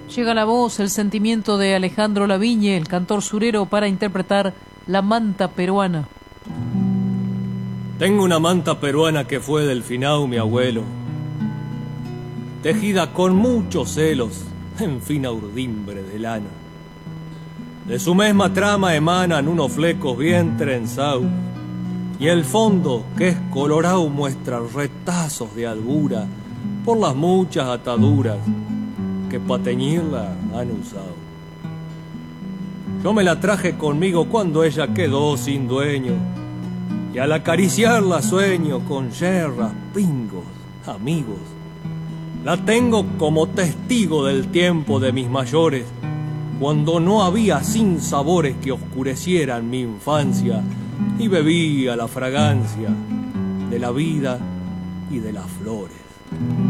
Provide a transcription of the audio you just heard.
Llega la voz, el sentimiento de Alejandro Lavigne, el cantor surero, para interpretar La Manta Peruana. Tengo una manta peruana que fue del finao mi abuelo, tejida con muchos celos en fina urdimbre de lana. De su misma trama emanan unos flecos bien trenzados, y el fondo, que es colorado, muestra retazos de albura por las muchas ataduras que pa' teñirla han usado. Yo me la traje conmigo cuando ella quedó sin dueño, y al acariciarla sueño con yerras, pingos, amigos. La tengo como testigo del tiempo de mis mayores, cuando no había sinsabores que oscurecieran mi infancia, y bebía la fragancia de la vida y de las flores.